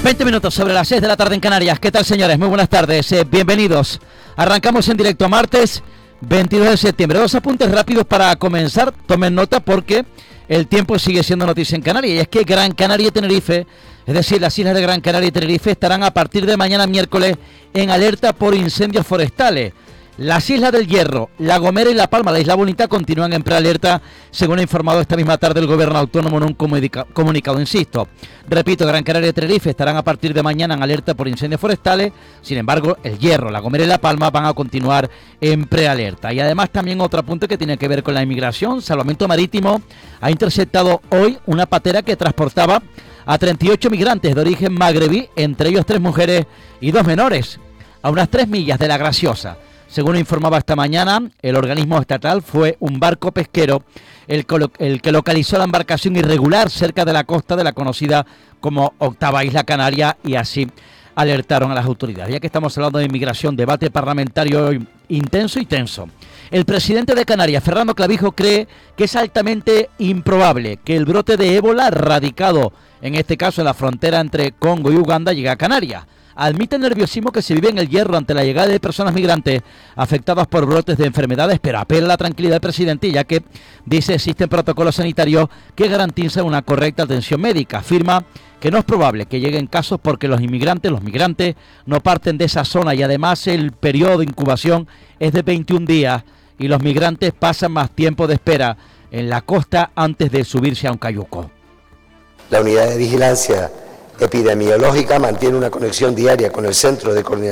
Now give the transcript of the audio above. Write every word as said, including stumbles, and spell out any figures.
veinte minutos sobre las seis de la tarde en Canarias. ¿Qué tal, señores? Muy buenas tardes. Eh, bienvenidos. Arrancamos en directo martes veintidós de septiembre. Dos apuntes rápidos para comenzar. Tomen nota porque el tiempo sigue siendo noticia en Canarias. Y es que Gran Canaria y Tenerife, es decir, las islas de Gran Canaria y Tenerife, estarán a partir de mañana miércoles en alerta por incendios forestales. Las Islas del Hierro, La Gomera y La Palma, la Isla Bonita, continúan en prealerta, según ha informado esta misma tarde el Gobierno Autónomo en un comunica- comunicado. Insisto, repito, Gran Canaria y Tenerife estarán a partir de mañana en alerta por incendios forestales. Sin embargo, El Hierro, La Gomera y La Palma van a continuar en prealerta. Y además también otro punto que tiene que ver con la inmigración. Salvamento Marítimo ha interceptado hoy una patera que transportaba a treinta y ocho migrantes de origen magrebí, entre ellos tres mujeres y dos menores, a unas tres millas de La Graciosa. Según informaba esta mañana, el organismo estatal, fue un barco pesquero el, el que localizó la embarcación irregular cerca de la costa de la conocida como octava isla canaria, y así alertaron a las autoridades. Ya que estamos hablando de inmigración, debate parlamentario intenso y tenso. El presidente de Canarias, Fernando Clavijo, cree que es altamente improbable que el brote de ébola radicado, en este caso en la frontera entre Congo y Uganda, llegue a Canarias. Admite el nerviosismo que se vive en El Hierro ante la llegada de personas migrantes afectadas por brotes de enfermedades, pero apela a la tranquilidad del presidente, ya que dice existen protocolos sanitarios que garantizan una correcta atención médica. Afirma que no es probable que lleguen casos porque los inmigrantes, los migrantes no parten de esa zona, y además el periodo de incubación es de veintiún días y los migrantes pasan más tiempo de espera en la costa antes de subirse a un cayuco. La unidad de vigilancia epidemiológica mantiene una conexión diaria con el Centro de Coordinación